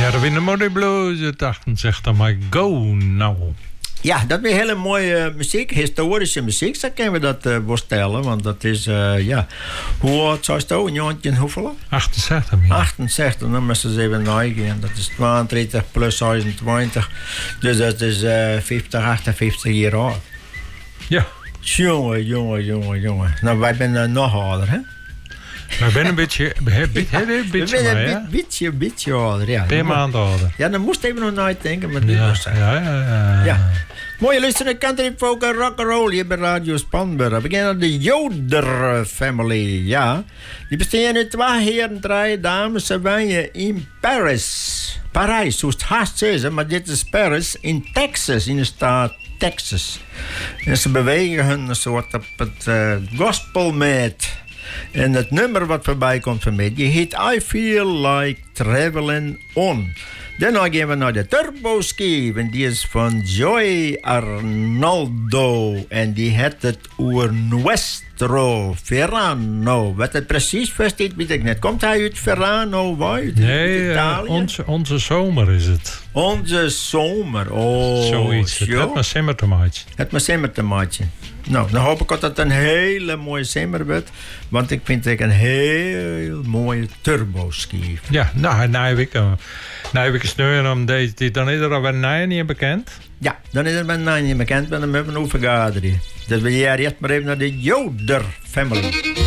Ja, in de Moody Blues het 68, maar go now. Ja, dat is hele mooie muziek, historische muziek, zo kunnen we dat voorstellen. Want dat is, hoe oud zou het ook? Jantje hoeveel? 68. Ja. 68, dan moeten ze even nagaan. Dat is 32 plus 26, dus dat is 50, 58 jaar oud. Ja. Jongen. Nou, wij zijn nog ouder, hè? Maar ik ben een beetje beetje ouder, ja. Per maand ouder. Ja, dan moest even nog nadenken, maar dit was ja. Mooie luisteren, country, folk en rock'n'roll hier bij Radio Spanburg. We beginnen de Joder family, ja. Die bestaan uit 2 heren, 3 dames. Ze wonen in Parijs, zoals het haast is, maar dit is Paris in Texas, in de staat Texas. En ze bewegen hun soort op het gospelmet. En het nummer wat voorbij komt van mij, die heet I Feel Like Traveling On. Daarna gaan we naar de Turbo Ski, en die is van Joey Arnaldo. En die heeft het over Nuestro Verano. Wat het precies verstaat, weet ik niet. Komt hij uit Verano, uit Italië? Onze zomer is het. Onze zomer, oh. Zoiets, het heeft maar simmertomaatje. Het maar simmertomaatje. Nou, dan hoop ik dat het een hele mooie simmer wordt. Want ik vind het een heel mooie turboski. Ja, nou heb ik sneuren om deze. Dan is er al wel niet bekend. Ja, dan is er wel niet bekend. Maar dan hebben we een vergadering. Dus we gaan eerst maar even naar de Joder family.